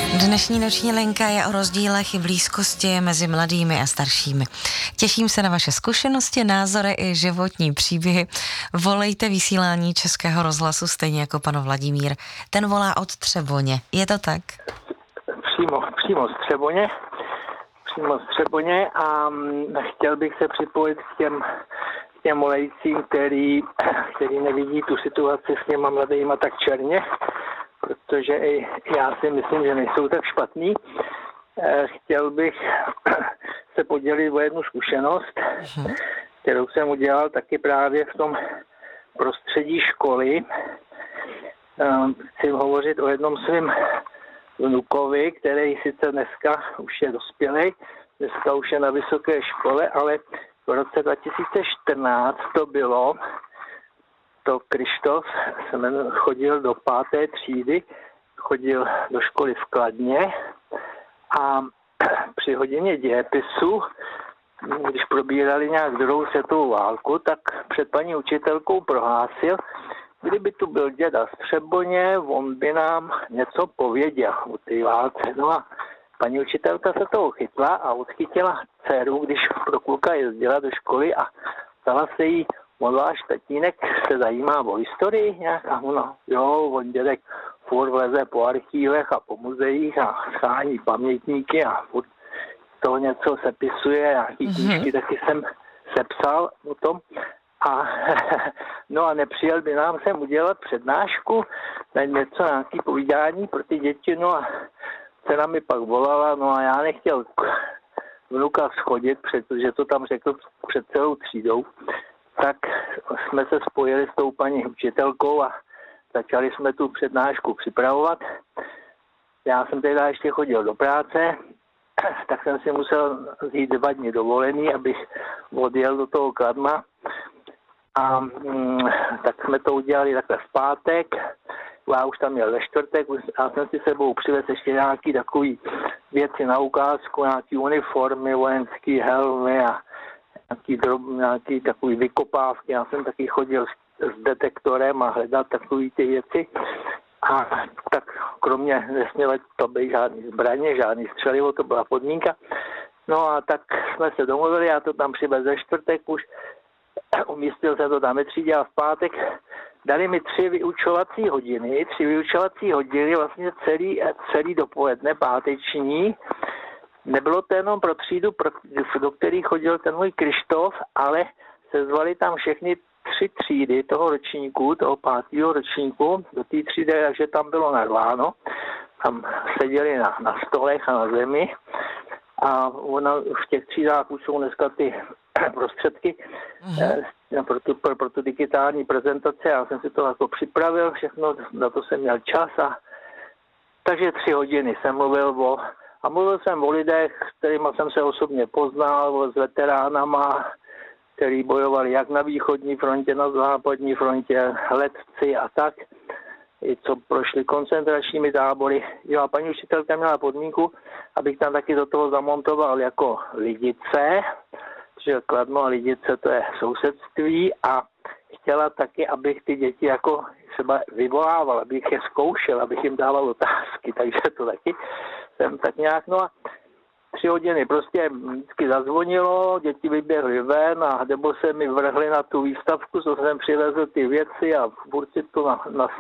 Dnešní noční linka je o rozdílech i blízkosti mezi mladými a staršími. Těším se na vaše zkušenosti, názory i životní příběhy. Volejte vysílání Českého rozhlasu stejně jako pan Vladimír. Ten volá od Třeboně. Je to tak? Přímo z Třeboně a chtěl bych se připojit k těm volajícím, který nevidí tu situaci s těma mladýma tak černě, protože i já si myslím, že nejsou tak špatný. Chtěl bych se podělit o jednu zkušenost, kterou jsem udělal taky právě v tom prostředí školy. Chci hovořit o jednom svým vnukovi, který sice dneska už je dospělý, dneska už je na vysoké škole, ale v roce 2014 to bylo, to Krištof chodil do 5. třídy, chodil do školy v Kladně a při hodině dějepisu, když probírali nějak druhou světovou válku, tak před paní učitelkou prohlásil, kdyby tu byl děda z Třeboně, on by nám něco pověděl o té válce. No a paní učitelka se toho chytla a odchytila dceru, když pro kluka jezdila do školy a ptala se jí, on váš tatínek se zajímá o historii nějak? A ona, jo, on dědek furt leze po archívech a po muzeích a schání pamětníky a furt toho něco sepisuje, nějaký knížky taky jsem sepsal o tom. A nepřijel by nám sem udělat přednášku, něco, nějaký povídání pro ty děti, no a cena mi pak volala, no a já nechtěl vnuka schodit, protože to tam řekl před celou třídou, tak jsme se spojili s tou paní učitelkou a začali jsme tu přednášku připravovat. Já jsem teda ještě chodil do práce, tak jsem si musel vzít 2 dny dovolený, abych odjel do toho Kladna. A tak jsme to udělali takhle v pátek, já už tam měl ve čtvrtek, já jsem si sebou přivezl ještě nějaký takový věci na ukázku, nějaký uniformy, vojenský helmy a nějaký takový vykopávky. Já jsem taky chodil s detektorem a hledal takový ty věci. A tak kromě nesměly to být žádný zbraně, žádný střelivo, to byla podmínka. No a tak jsme se domluvili, já to tam přivezl ve čtvrtek už, umístil se to tam ve třídě a v pátek dali mi 3 vyučovací hodiny, vlastně celý dopoledne páteční. Nebylo to jenom pro třídu, do který chodil ten můj Krištof, ale sezvali tam všechny 3 třídy toho ročníku, toho 5. ročníku, do té třídy, takže tam bylo narváno. Tam seděli na stolech a na zemi. A v těch třídách už jsou dneska ty prostředky pro tu digitální prezentaci. Já jsem si to jako připravil všechno, na to jsem měl čas. Takže 3 hodiny jsem mluvil jsem o lidech, s kterými jsem se osobně poznal, s veteránama, kteří bojovali jak na východní frontě, na západní frontě, letci a tak, i co prošli koncentračními tábory. Jo, a paní učitelka měla podmínku, abych tam taky do toho zamontoval jako Lidice, že Kladno a Lidice to je sousedství a chtěla taky, abych ty děti jako třeba vyvolával, abych je zkoušel, abych jim dával otázky, takže to taky jsem tak nějak, no a 3 hodiny prostě vždycky zazvonilo, děti vyběhly ven a nebo se mi vrhli na tu výstavku, co jsem přivezl ty věci a furt si to